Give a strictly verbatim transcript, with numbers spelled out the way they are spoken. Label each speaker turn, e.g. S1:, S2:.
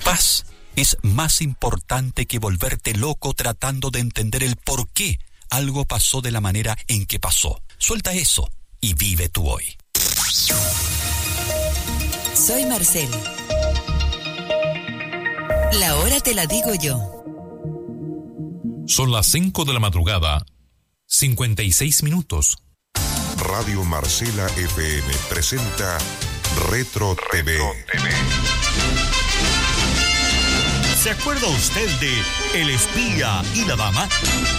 S1: paz es más importante que volverte loco tratando de entender el por qué algo pasó de la manera en que pasó. Suelta eso y vive tu hoy.
S2: Soy Marcel. La hora te la digo yo.
S3: Son las cinco de la madrugada, cincuenta y seis minutos.
S4: Radio Marcela F M presenta Retro T V.
S5: ¿Se acuerda usted de El espía y la dama?